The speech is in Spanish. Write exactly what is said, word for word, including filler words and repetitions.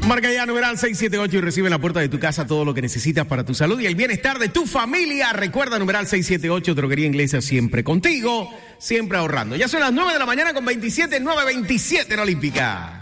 Marca ya numeral seis siete ocho y recibe en la puerta de tu casa todo lo que necesitas para tu salud y el bienestar de tu familia. Recuerda, numeral seis siete ocho, Droguería Inglesa, siempre contigo, siempre ahorrando. Ya son las nueve de la mañana con veintisiete, nueve veintisiete en Olímpica.